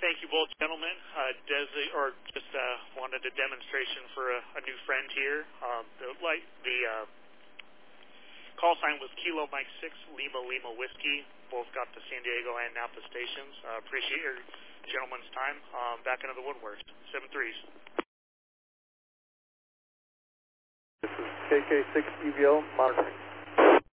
Thank you both, gentlemen. Just wanted a demonstration for a new friend here. The call sign was Kilo Mike 6 Lima Lima Whiskey. Both got the San Diego and Napa stations. Appreciate your gentlemen's time. Back into the woodworks. 7-3s. This is KK6 UVL monitoring.